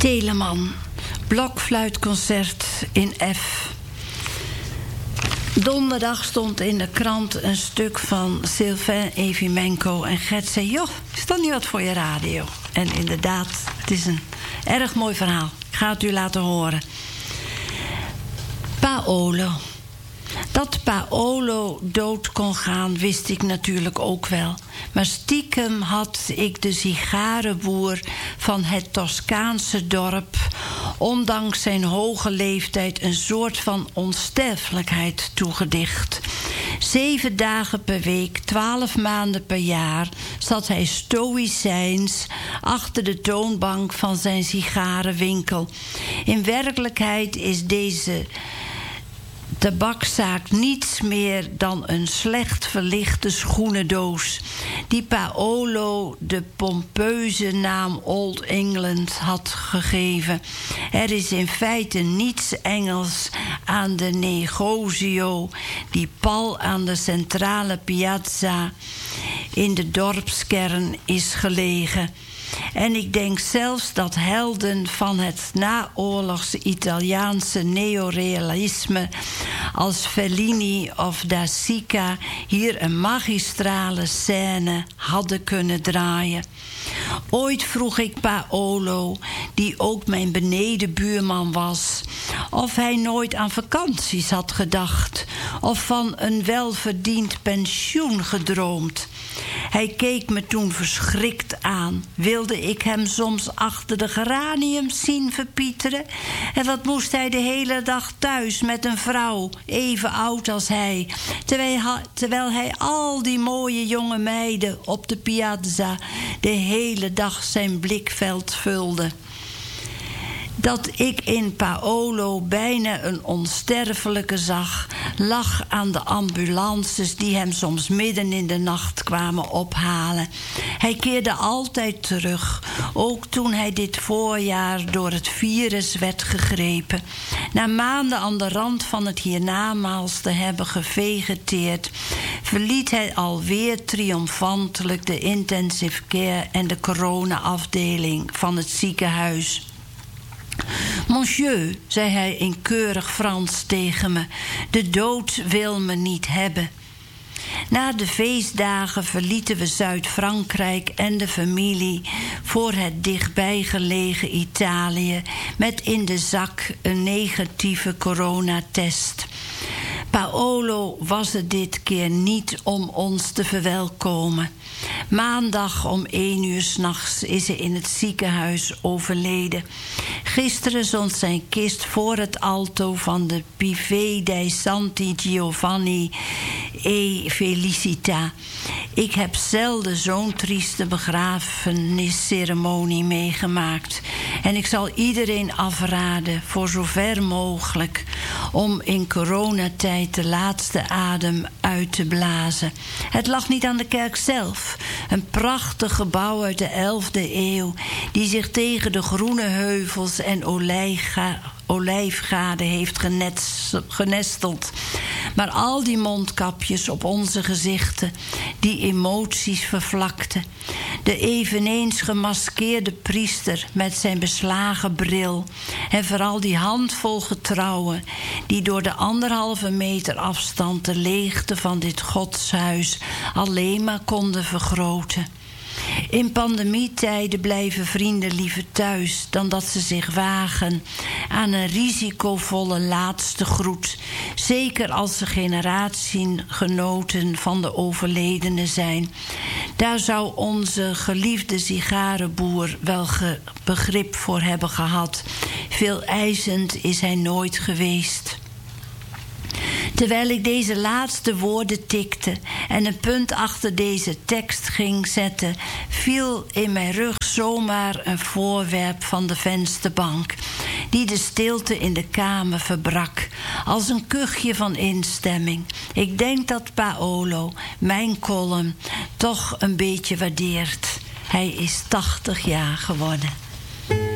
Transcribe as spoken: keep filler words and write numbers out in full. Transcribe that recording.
Telemann, blokfluitconcert in F. Donderdag stond in de krant een stuk van Sylvain Evimenko. En Gert zei, joh, is dat niet wat voor je radio? En inderdaad, het is een erg mooi verhaal. Ik ga het u laten horen. Paolo. Dat Paolo dood kon gaan, wist ik natuurlijk ook wel. Maar stiekem had ik de sigarenboer van het Toscaanse dorp, ondanks zijn hoge leeftijd, een soort van onsterfelijkheid toegedicht. Zeven dagen per week, twaalf maanden per jaar, zat hij stoïcijns achter de toonbank van zijn sigarenwinkel. In werkelijkheid is deze tabakzaak niets meer dan een slecht verlichte schoenendoos die Paolo de pompeuze naam Old England had gegeven. Er is in feite niets Engels aan de negozio die pal aan de centrale piazza in de dorpskern is gelegen. En ik denk zelfs dat helden van het naoorlogse Italiaanse neorealisme als Fellini of Da Sica hier een magistrale scène hadden kunnen draaien. Ooit vroeg ik Paolo, die ook mijn benedenbuurman was, of hij nooit aan vakanties had gedacht of van een welverdiend pensioen gedroomd. Hij keek me toen verschrikt aan. Wilde ik hem soms achter de geraniums zien verpieteren? En wat moest hij de hele dag thuis met een vrouw, even oud als hij, terwijl, terwijl hij al die mooie jonge meiden op de piazza de hele dag zijn blikveld vulde. Dat ik in Paolo bijna een onsterfelijke zag, lag aan de ambulances die hem soms midden in de nacht kwamen ophalen. Hij keerde altijd terug, ook toen hij dit voorjaar door het virus werd gegrepen. Na maanden aan de rand van het hiernamaals te hebben gevegeteerd, verliet hij alweer triomfantelijk de intensive care en de corona-afdeling van het ziekenhuis. Monsieur, zei hij in keurig Frans tegen me, de dood wil me niet hebben. Na de feestdagen verlieten we Zuid-Frankrijk en de familie voor het dichtbijgelegen Italië met in de zak een negatieve coronatest. Paolo was er dit keer niet om ons te verwelkomen. Maandag om één uur 's nachts is hij in het ziekenhuis overleden. Gisteren stond zijn kist voor het alto van de Pieve dei Santi Giovanni e Felicita. Ik heb zelden zo'n trieste begrafenisceremonie meegemaakt. En ik zal iedereen afraden, voor zover mogelijk, om in coronatijd de laatste adem uit te blazen. Het lag niet aan de kerk zelf. Een prachtig gebouw uit de elfde eeuw, die zich tegen de groene heuvels en olijfga- olijfgaarden heeft genets- genesteld. Maar al die mondkapjes op onze gezichten, die emoties vervlakten. De eveneens gemaskeerde priester met zijn beslagen bril. En vooral die handvol getrouwen, die door de anderhalve meter afstand de leegte van dit godshuis alleen maar konden vergroten. In pandemietijden blijven vrienden liever thuis dan dat ze zich wagen aan een risicovolle laatste groet. Zeker als ze generatiegenoten van de overledene zijn. Daar zou onze geliefde sigarenboer wel ge- begrip voor hebben gehad. Veel eisend is hij nooit geweest. Terwijl ik deze laatste woorden tikte en een punt achter deze tekst ging zetten, viel in mijn rug zomaar een voorwerp van de vensterbank, die de stilte in de kamer verbrak, als een kuchje van instemming. Ik denk dat Paolo mijn column toch een beetje waardeert. Hij is tachtig jaar geworden.